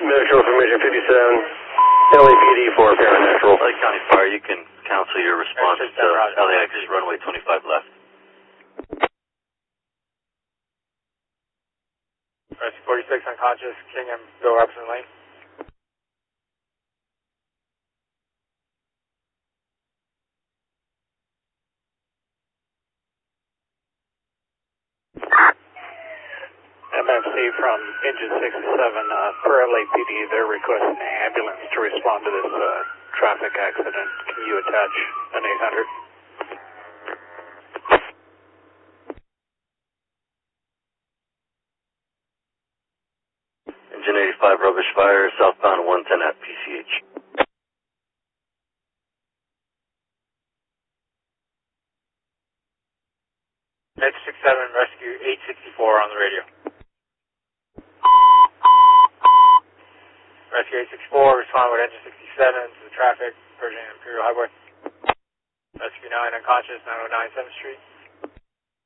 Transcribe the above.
Medical information 57, LAPD for paranatural. Lake County Fire, you can cancel your response to LAX runway 25 left. Rescue 46 unconscious, Kingham, go Robertson Lane. MFC from Engine 67 for LAPD, they're requesting an ambulance to respond to this traffic accident. Can you attach an 800? Engine 85 rubbish fire, southbound 110 at PCH. Engine 67, rescue 864 on the radio. Rescue 864, respond with engine 67 to the traffic, Persian Imperial Highway. Rescue 9 unconscious, 909 7th Street.